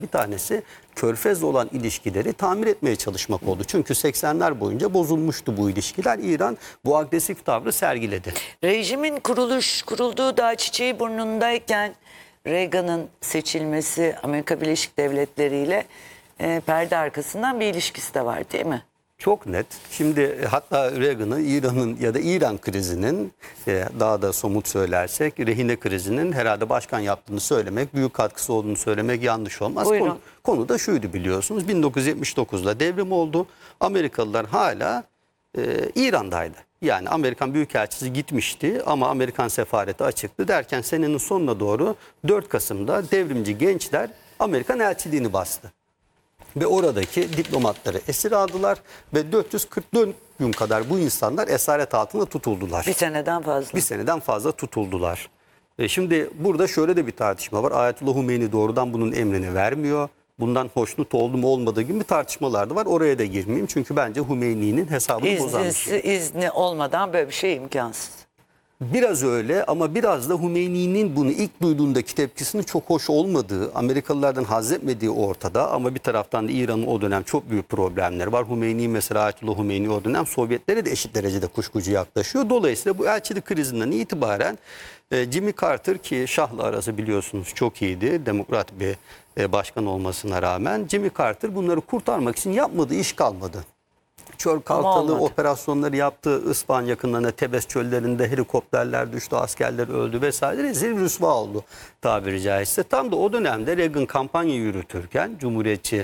Bir tanesi Körfez'le olan ilişkileri tamir etmeye çalışmak oldu. Çünkü 80'ler boyunca bozulmuştu bu ilişkiler. İran bu agresif tavrı sergiledi. Rejimin kurulduğu daha çiçeği burnundayken Reagan'ın seçilmesi Amerika Birleşik Devletleri ile perde arkasından bir ilişkisi de var değil mi? Çok net. Şimdi hatta Reagan'ı İran'ın ya da İran krizinin daha da somut söylersek rehine krizinin herhalde başkan yaptığını söylemek, büyük katkısı olduğunu söylemek yanlış olmaz. Konu da şuydu biliyorsunuz. 1979'da devrim oldu. Amerikalılar hala İran'daydı. Yani Amerikan Büyükelçisi gitmişti ama Amerikan sefareti açıktı derken senenin sonuna doğru 4 Kasım'da devrimci gençler Amerikan elçiliğini bastı. Ve oradaki diplomatları esir aldılar ve 444 gün kadar bu insanlar esaret altında tutuldular. Bir seneden fazla. Bir seneden fazla tutuldular. Şimdi burada şöyle de bir tartışma var. Ayetullah Humeyni doğrudan bunun emrini vermiyor. Bundan hoşnut oldu mu olmadığı gibi tartışmalar da var. Oraya da girmeyeyim. Çünkü bence Humeyni'nin hesabını bozan bir şey. İzni olmadan böyle bir şey imkansız. Biraz öyle ama biraz da Humeyni'nin bunu ilk duyduğundaki tepkisinin çok hoş olmadığı, Amerikalılardan haz etmediği ortada. Ama bir taraftan da İran'ın o dönem çok büyük problemleri var. Humeyni mesela Ayetullah Humeyni o dönem Sovyetlere de eşit derecede kuşkucu yaklaşıyor. Dolayısıyla bu elçilik krizinden itibaren Jimmy Carter ki Şah'la arası biliyorsunuz çok iyiydi. Demokrat bir başkan olmasına rağmen Jimmy Carter bunları kurtarmak için yapmadığı iş kalmadı. Çöl kaltalı operasyonları yaptı. İsfahan yakınlarına Tebes çöllerinde helikopterler düştü, askerler öldü vesaire. Rezil rüsva oldu tabiri caizse. Tam da o dönemde Reagan kampanya yürütürken Cumhuriyetçi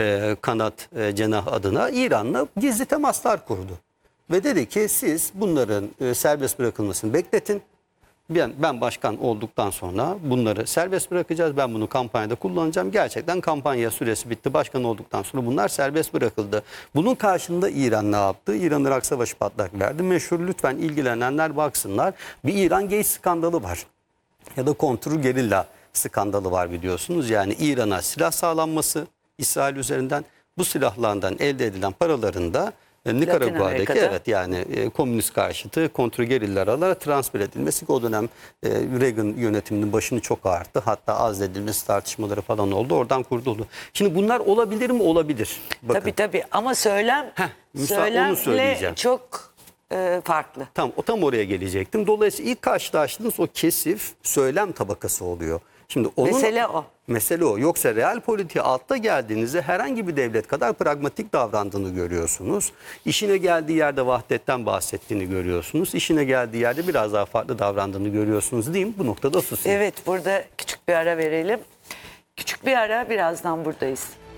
kanat cenah adına İran'la gizli temaslar kurdu. Ve dedi ki siz bunların serbest bırakılmasını bekletin. Ben başkan olduktan sonra bunları serbest bırakacağız. Ben bunu kampanyada kullanacağım. Gerçekten kampanya süresi bitti. Başkan olduktan sonra bunlar serbest bırakıldı. Bunun karşılığında İran ne yaptı? İran-Irak Savaşı patlak verdi. Meşhur lütfen ilgilenenler baksınlar. Bir İran Gate skandalı var. Ya da kontrgerilla skandalı var biliyorsunuz. Yani İran'a silah sağlanması İsrail üzerinden bu silahlardan elde edilen paraların da Nikaragua'daki evet yani komünist karşıtı kontrgerilleralara transfer edilmesi ki o dönem Reagan yönetiminin başını çok ağarttı. Hatta azledilmesi tartışmaları falan oldu. Oradan kurtuldu. Şimdi bunlar olabilir mi? Olabilir. Bakın. Tabii ama söylemle çok farklı. Tam oraya gelecektim. Dolayısıyla ilk karşılaştığınız o kesif söylem tabakası oluyor. Şimdi mesele o. Yoksa real politiğe altta geldiğinizde herhangi bir devlet kadar pragmatik davrandığını görüyorsunuz. İşine geldiği yerde vahdetten bahsettiğini görüyorsunuz. İşine geldiği yerde biraz daha farklı davrandığını görüyorsunuz diyeyim. Bu noktada susayım. Evet, burada küçük bir ara verelim. Küçük bir ara, birazdan buradayız.